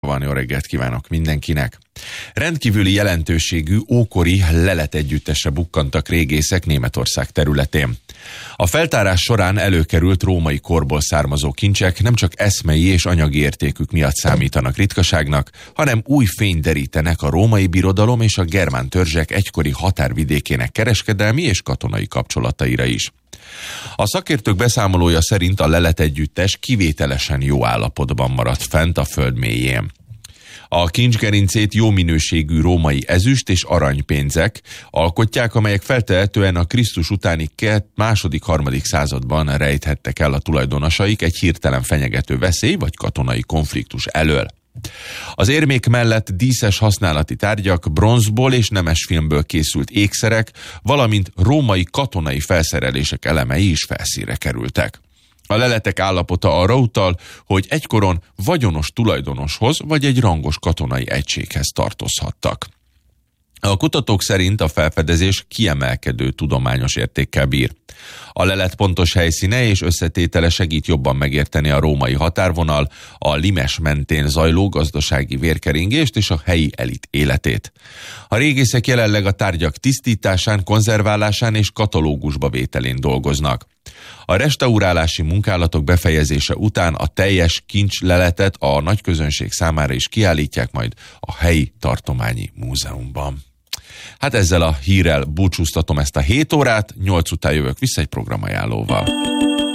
Van, jó reggelt kívánok mindenkinek! Rendkívüli jelentőségű ókori leletegyüttesre bukkantak régészek Németország területén. A feltárás során előkerült római korból származó kincsek nem csak eszmei és anyagi értékük miatt számítanak ritkaságnak, hanem új fényt derítenek a római birodalom és a germán törzsek egykori határvidékének kereskedelmi és katonai kapcsolataira is. A szakértők beszámolója szerint a leletegyüttes kivételesen jó állapotban maradt fent a föld mélyén. A kincsgerincét jó minőségű római ezüst és aranypénzek alkotják, amelyek feltehetően a Krisztus utáni II.-III. Században rejthettek el a tulajdonosaik egy hirtelen fenyegető veszély vagy katonai konfliktus elől. Az érmék mellett díszes használati tárgyak, bronzból és nemesfilmből készült ékszerek, valamint római katonai felszerelések elemei is felszínre kerültek. A leletek állapota arra utal, hogy egykoron vagyonos tulajdonoshoz vagy egy rangos katonai egységhez tartozhattak. A kutatók szerint a felfedezés kiemelkedő tudományos értékkel bír. A lelet pontos helyszíne és összetétele segít jobban megérteni a római határvonal, a limes mentén zajló gazdasági vérkeringést és a helyi elit életét. A régészek jelenleg a tárgyak tisztításán, konzerválásán és katalógusba vételén dolgoznak. A restaurálási munkálatok befejezése után a teljes kincsleletet a nagyközönség számára is kiállítják majd a helyi tartományi múzeumban. Hát ezzel a hírrel búcsúztatom ezt a 7 órát, 8 után jövök vissza egy programajánlóval.